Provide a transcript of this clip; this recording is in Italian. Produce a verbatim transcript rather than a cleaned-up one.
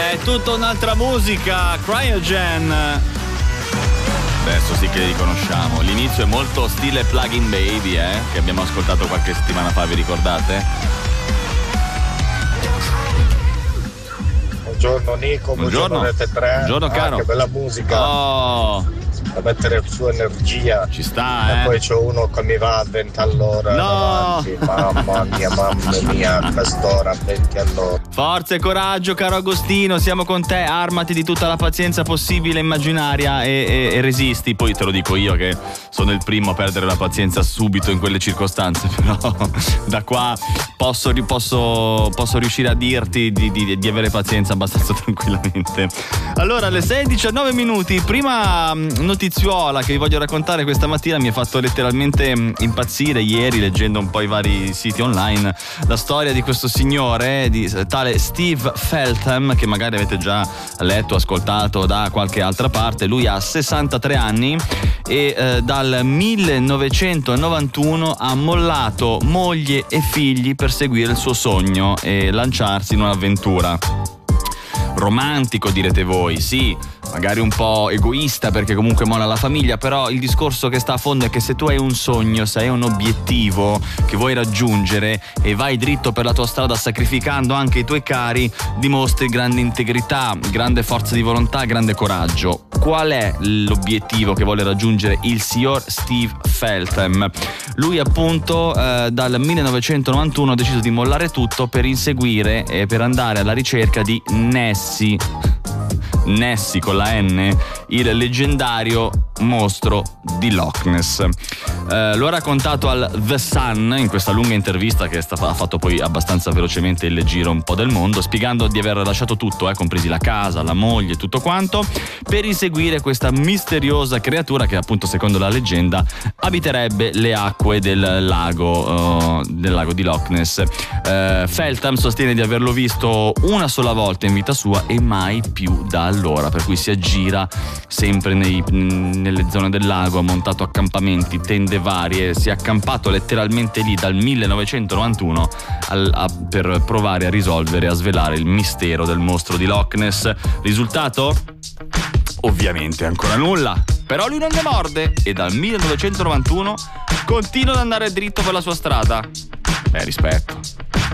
È tutta un'altra musica, Cryogen. Adesso sì che li riconosciamo. L'inizio è molto stile Plug-in Baby, eh, che abbiamo ascoltato qualche settimana fa, vi ricordate? Buongiorno Nico, buongiorno, buongiorno Rete tre. Buongiorno caro. Ah, che bella musica. Oh. Da mettere su energia. Ci sta, e eh. poi c'è uno che mi va a venti all'ora. No. Davanti. Mamma mia, mamma mia, a quest'ora a venti all'ora. Forza e coraggio, caro Agostino, siamo con te, armati di tutta la pazienza possibile e immaginaria e, e, e resisti. Poi te lo dico io che sono il primo a perdere la pazienza subito in quelle circostanze, però da qua posso, posso, posso riuscire a dirti di, di, di avere pazienza abbastanza tranquillamente. Allora, alle sei e diciannove minuti, prima notiziola che vi voglio raccontare questa mattina mi ha fatto letteralmente impazzire ieri leggendo un po' i vari siti online, la storia di questo signore, di tale Steve Feltham, che magari avete già letto, ascoltato da qualche altra parte. Lui ha sessantatré anni e eh, dal millenovecentonovantuno ha mollato moglie e figli per seguire il suo sogno e lanciarsi in un'avventura. Romantico, direte voi, sì, magari un po' egoista perché comunque molla la famiglia, però il discorso che sta a fondo è che se tu hai un sogno, se hai un obiettivo che vuoi raggiungere e vai dritto per la tua strada sacrificando anche i tuoi cari, dimostri grande integrità, grande forza di volontà, grande coraggio. Qual è l'obiettivo che vuole raggiungere il signor Steve Feltham? Lui appunto eh, dal millenovecentonovantuno ha deciso di mollare tutto per inseguire e per andare alla ricerca di Nessie. Nessie con la N, il leggendario mostro di Loch Ness. Eh, lo ha raccontato al The Sun in questa lunga intervista che sta, ha fatto poi abbastanza velocemente il giro un po' del mondo, spiegando di aver lasciato tutto, eh, compresi la casa, la moglie, tutto quanto, per inseguire questa misteriosa creatura che appunto secondo la leggenda abiterebbe le acque del lago, uh, del lago di Loch Ness. Eh, Feltham sostiene di averlo visto una sola volta in vita sua e mai più da allora, per cui si aggira sempre nei, nelle zone del lago, ha montato accampamenti, tende varie, si è accampato letteralmente lì dal millenovecentonovantuno al, a, per provare a risolvere, a svelare il mistero del mostro di Loch Ness. Risultato? Ovviamente ancora nulla, però lui non ne morde e dal millenovecentonovantuno continua ad andare dritto per la sua strada. Beh, rispetto.